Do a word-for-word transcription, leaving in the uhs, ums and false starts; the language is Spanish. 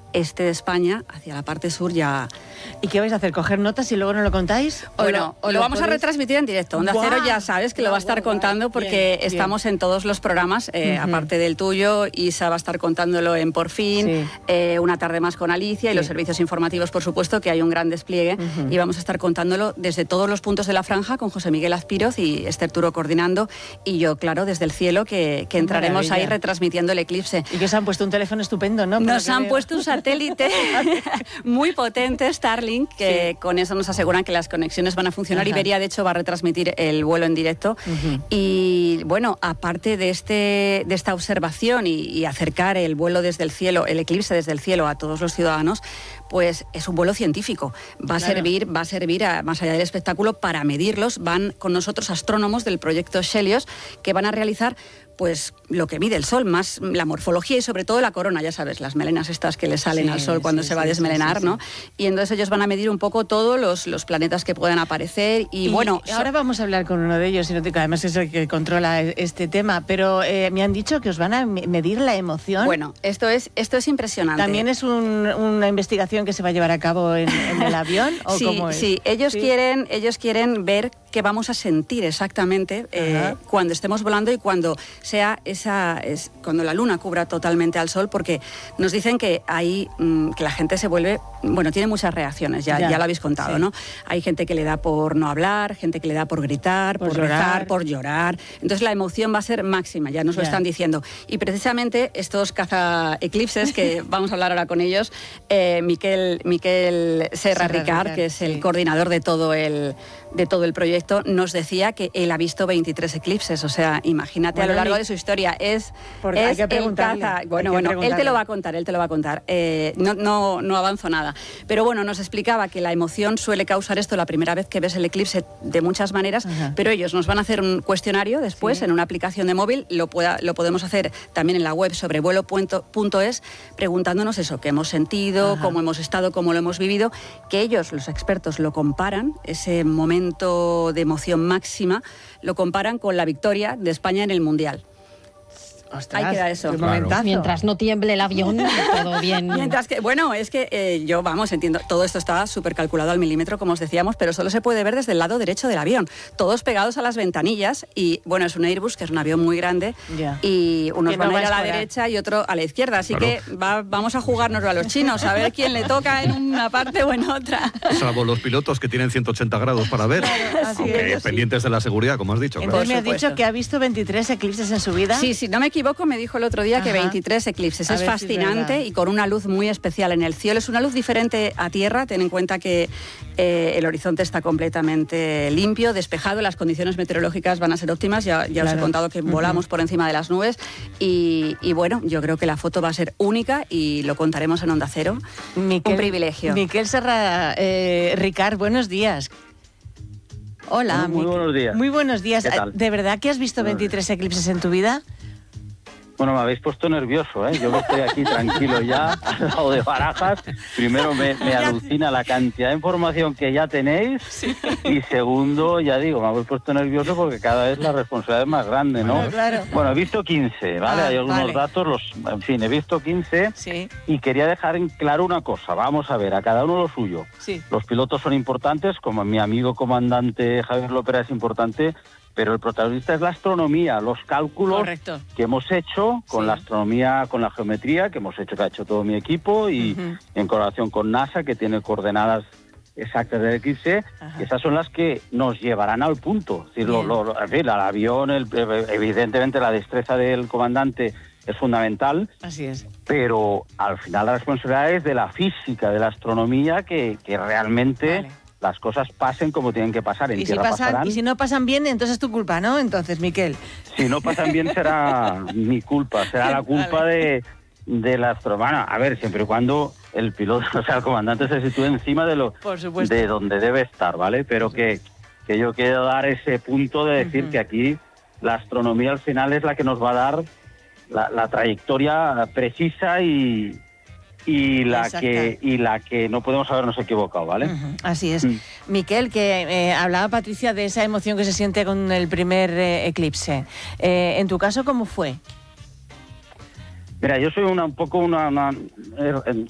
este de España, hacia la parte sur ya... ¿Y qué vais a hacer? ¿Coger notas y luego no lo contáis? Bueno, ¿O lo, lo, lo vamos podéis... a retransmitir en directo. Onda ¡Guau! Cero ya sabes que ¡Guau, lo va a estar guau, contando guau! porque Bien, estamos bien. en todos los programas, eh, Uh-huh. aparte del tuyo. Isa va a estar contándolo en Por Fin, Sí. eh, Una tarde más con Alicia, Sí. y los servicios informativos, por supuesto, que hay un gran despliegue. Uh-huh. Y vamos a estar contándolo desde todos los puntos de la franja con José Miguel Azpiroz y Esther Turo coordinando. Y yo, claro, desde el cielo, que, que entraremos Maravilla. ahí retransmitiendo el eclipse. Y que os han puesto un teléfono estupendo, ¿no? Por lo Nos que han veo. puesto un satélite muy potente, Starlink, que Sí. con eso nos aseguran que las conexiones van a funcionar. Ajá. Iberia, de hecho, va a retransmitir el vuelo en directo. Uh-huh. Y bueno, aparte de, este, de esta observación y, y acercar el vuelo desde el cielo, el eclipse desde el cielo a todos los ciudadanos, pues es un vuelo científico. Va a Claro. servir, va a servir a, más allá del espectáculo, para medirlos. Van con nosotros astrónomos del proyecto Helios que van a realizar pues lo que mide el Sol, más la morfología y sobre todo la corona, ya sabes, las melenas estas que le salen Sí, al Sol cuando sí, se va a sí, desmelenar, sí, sí, ¿no? sí. Y entonces ellos van a medir un poco todos los, los planetas que puedan aparecer y, Y bueno... ahora vamos a hablar con uno de ellos, sino que además es el que controla este tema, pero eh, me han dicho que os van a me- medir la emoción. Bueno, esto es, esto es impresionante. ¿También es un- una investigación que se va a llevar a cabo en, en el avión? ¿O sí, cómo es? sí, ellos, Sí. Quieren, ellos quieren ver qué vamos a sentir exactamente eh, Ajá. cuando estemos volando y cuando sea esa es, cuando la luna cubra totalmente al Sol, porque nos dicen que ahí mm, que la gente se vuelve, bueno, tiene muchas reacciones, ya, Ya, ya lo habéis contado, sí. ¿no? Hay gente que le da por no hablar, gente que le da por gritar, Por por, llorar. rezar, por llorar. Entonces la emoción va a ser máxima, ya nos lo Ya. están diciendo. Y precisamente estos caza eclipses, que vamos a hablar ahora con ellos, eh, Miquel, Miquel Serra, Serra Ricard, Ricard, que es el sí. coordinador de todo el de todo el proyecto, nos decía que él ha visto veintitrés eclipses, o sea, imagínate Bueno, a lo largo ni- de su historia, es, Porque hay es que el preguntarle, caza. hay Bueno, que bueno, él te preguntarle. lo va a contar, él te lo va a contar. Eh, no, no, no avanzo nada. Pero bueno, nos explicaba que la emoción suele causar esto la primera vez que ves el eclipse de muchas maneras, Ajá. pero ellos nos van a hacer un cuestionario después Sí. en una aplicación de móvil, lo, pueda, lo podemos hacer también en la web sobrevuelo punto es, preguntándonos eso, qué hemos sentido, Ajá. cómo hemos estado, cómo lo hemos vivido, que ellos, los expertos, lo comparan, ese momento de emoción máxima, lo comparan con la victoria de España en el Mundial. Ostras, Ahí queda eso. qué Claro. momentazo. Mientras no tiemble el avión, todo bien. Mientras que, bueno, es que eh, yo, vamos, entiendo, todo esto está súper calculado al milímetro, como os decíamos, pero solo se puede ver desde el lado derecho del avión, todos pegados a las ventanillas, y bueno, es un Airbus, que es un avión muy grande, Ya. y unos Que no van a va ir a a la escorar. derecha y otro a la izquierda, así Claro. que va- vamos a jugárnoslo a los chinos, a ver quién le toca en una parte o en otra. Salvo los pilotos que tienen ciento ochenta grados para ver, así aunque es. pendientes de la seguridad, como has dicho. Entonces Por me ha supuesto. dicho que ha visto veintitrés eclipses en su vida. Sí, si no me equivoco, me dijo el otro día que Ajá. veintitrés eclipses. A Es ver si es fascinante verdad. y con una luz muy especial en el cielo. Es una luz diferente a tierra. Ten en cuenta que eh, el horizonte está completamente limpio, despejado. Las condiciones meteorológicas van a ser óptimas. Ya, ya os he Claro. contado que volamos por encima de las nubes. Y, y bueno, yo creo que la foto va a ser única y lo contaremos en Onda Cero. Miquel- Un privilegio. Miquel Serra, eh, Ricard, buenos días. Hola. Muy- muy Miquel. buenos días. Muy buenos días. ¿Qué tal? ¿De verdad que has visto Buenos veintitrés eclipses en tu vida? Bueno, me habéis puesto nervioso, ¿eh? Yo que estoy aquí tranquilo ya, al lado de Barajas. Primero, me, me alucina la cantidad de información que ya tenéis. Y segundo, ya digo, me habéis puesto nervioso porque cada vez la responsabilidad es más grande, ¿no? Bueno, claro. Bueno, he visto quince, ¿vale? Ah, Hay algunos vale. datos, los, en fin, he visto quince. Sí, Y quería dejar en claro una cosa. Vamos a ver, a cada uno lo suyo. sí. Los pilotos son importantes, como mi amigo comandante Javier López es importante, pero el protagonista es la astronomía, los cálculos Correcto. que hemos hecho con Sí. la astronomía, con la geometría, que hemos hecho, que ha hecho todo mi equipo, y Ujú. en colaboración con NASA, que tiene coordenadas exactas del eclipse, Ajá. y esas son las que nos llevarán al punto. Es decir, lo, Bien. lo- lo- en fin, el avión, el- evidentemente la destreza del comandante es fundamental, Así es. pero al final la responsabilidad es de la física, de la astronomía, que, que realmente Vale. las cosas pasen como tienen que pasar. En Y si, tierra pasan, pasarán. y si no pasan bien, entonces es tu culpa, ¿no? Entonces, Miquel. Si no pasan bien será mi culpa, será la culpa Vale. de, de la astronomía. A ver, siempre y cuando el piloto, o sea, el comandante se sitúe encima de lo Por supuesto. de donde debe estar, ¿vale? Pero que, que yo quiero dar ese punto de decir Ujú. que aquí la astronomía al final es la que nos va a dar la, la trayectoria precisa y, y la Exacta. que y la que no podemos habernos equivocado, ¿vale? Ujú, así es. Mm. Miquel, que eh, hablaba Patricia de esa emoción que se siente con el primer eh, eclipse. Eh, en tu caso, ¿cómo fue? Mira, yo soy una, un poco una, una- eh,